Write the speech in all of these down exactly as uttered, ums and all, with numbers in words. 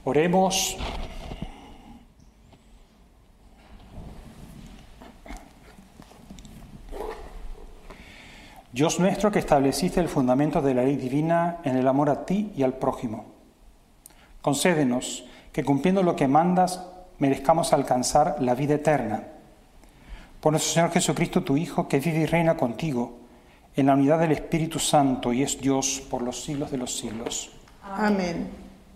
Oremos. Dios nuestro, que estableciste el fundamento de la ley divina en el amor a ti y al prójimo, concédenos que, cumpliendo lo que mandas, merezcamos alcanzar la vida eterna. Por nuestro Señor Jesucristo, tu Hijo, que vive y reina contigo en la unidad del Espíritu Santo y es Dios por los siglos de los siglos. Amén.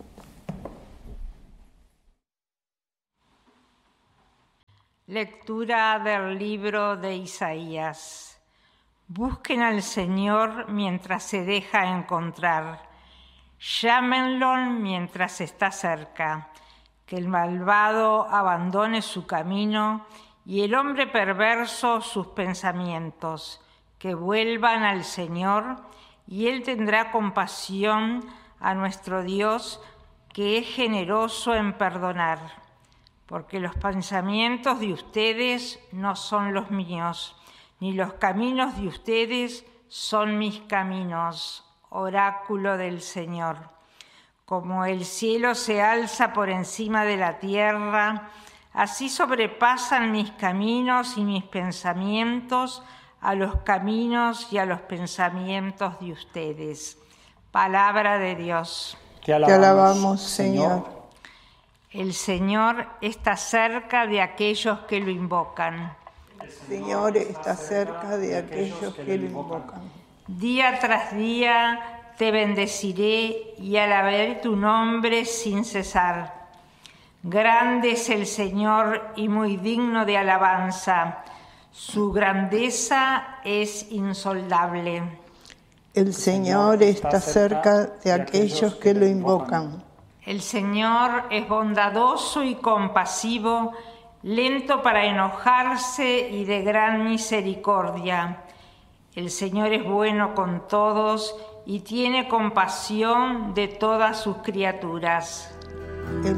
Lectura del libro de Isaías. Busquen al Señor mientras se deja encontrar. Llámenlo mientras está cerca. Que el malvado abandone su camino y el hombre perverso sus pensamientos. Que vuelvan al Señor y Él tendrá compasión a nuestro Dios, que es generoso en perdonar. Porque los pensamientos de ustedes no son los míos, ni los caminos de ustedes son mis caminos, oráculo del Señor. Como el cielo se alza por encima de la tierra, así sobrepasan mis caminos y mis pensamientos a los caminos y a los pensamientos de ustedes. Palabra de Dios. Te alabamos, Te alabamos, Señor. El Señor está cerca de aquellos que lo invocan. El Señor está cerca de aquellos que lo invocan. Día tras día te bendeciré y alabaré tu nombre sin cesar. Grande es el Señor y muy digno de alabanza. Su grandeza es insondable. El Señor está cerca de aquellos que lo invocan. El Señor es bondadoso y compasivo, lento para enojarse y de gran misericordia. El Señor es bueno con todos y tiene compasión de todas sus criaturas. El